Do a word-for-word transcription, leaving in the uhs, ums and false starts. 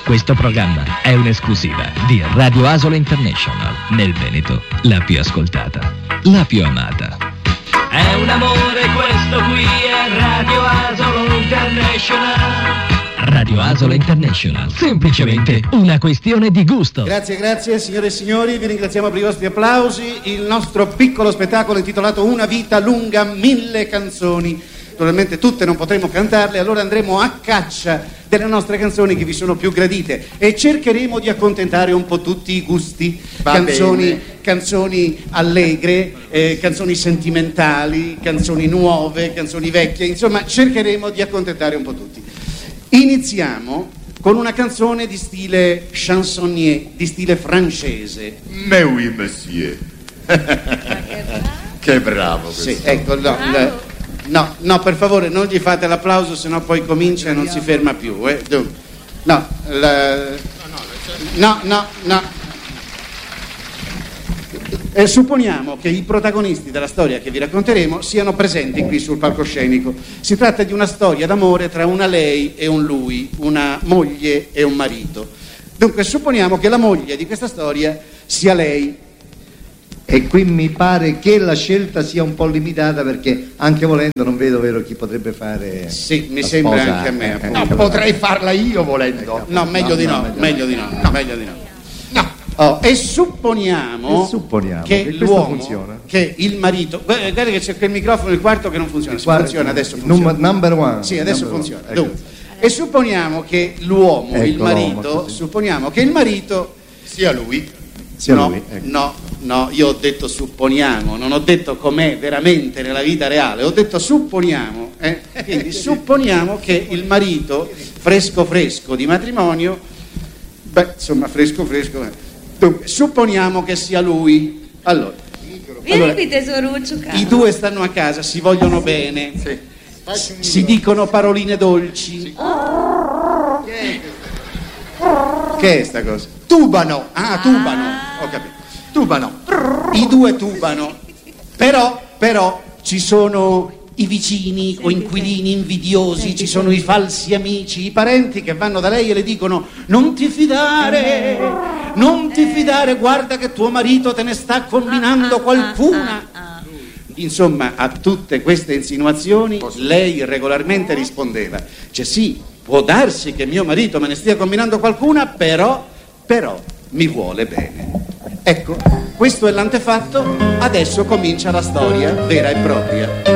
Questo programma è un'esclusiva di Radio Asolo International. Nel Veneto, la più ascoltata, la più amata. È un amore questo qui, è Radio Asolo International. Radio Asolo International, semplicemente una questione di gusto. Grazie, grazie signore e signori, vi ringraziamo per i vostri applausi. Il nostro piccolo spettacolo intitolato Una vita lunga, mille canzoni. Naturalmente tutte non potremo cantarle, allora andremo a caccia delle nostre canzoni che vi sono più gradite e cercheremo di accontentare un po' tutti i gusti. Va canzoni, bene. canzoni allegre, eh, canzoni sentimentali, canzoni nuove, canzoni vecchie, insomma cercheremo di accontentare un po' tutti. Iniziamo con una canzone di stile chansonnier, di stile francese. Mais oui, monsieur. Che bravo questo. Sì, ecco, no, la- no, no, per favore non gli fate l'applauso, sennò poi comincia e non si ferma più. Eh. Dunque, no, la- no, no, no. Eh, supponiamo che i protagonisti della storia che vi racconteremo siano presenti qui sul palcoscenico. Si tratta di una storia d'amore tra una lei e un lui, una moglie e un marito. Dunque supponiamo che la moglie di questa storia sia lei. E qui mi pare che la scelta sia un po' limitata, perché anche volendo non vedo vero chi potrebbe fare. Sì, mi la sembra sposa. anche a me, appunto. No, potrei farla io volendo. No, meglio No, di no, no, meglio meglio di no, meglio di no. Oh, e supponiamo, E supponiamo che, che questo l'uomo, funziona. che il marito, guarda, guarda che c'è quel microfono, il quarto che non funziona, sì, Guarda, funziona, adesso il funziona. num- number one. Sì, adesso Number funziona. one. Ecco. Dunque, e supponiamo che l'uomo, Ecco il l'uomo, marito, così. supponiamo che il marito Sia lui. Sia no, lui, ecco. no, no, io ho detto supponiamo, non ho detto com'è veramente nella vita reale, ho detto supponiamo, eh? Quindi supponiamo che il marito fresco fresco di matrimonio, beh, insomma fresco fresco, eh. Dunque, supponiamo che sia lui. Allora, allora, Vieni, tesoruccio caro. i due stanno a casa, si vogliono bene, si dicono paroline dolci. Che è sta cosa? Tubano. Ah, tubano, ho capito. Tubano. I due tubano, però, però ci sono i vicini, coinquilini invidiosi, ci sono i falsi amici, i parenti che vanno da lei e le dicono: non ti fidare, non ti fidare, guarda che tuo marito te ne sta combinando qualcuna. Insomma, a tutte queste insinuazioni lei regolarmente rispondeva: cioè sì, può darsi che mio marito me ne stia combinando qualcuna, però, però mi vuole bene. Ecco, questo è l'antefatto, adesso comincia la storia vera e propria.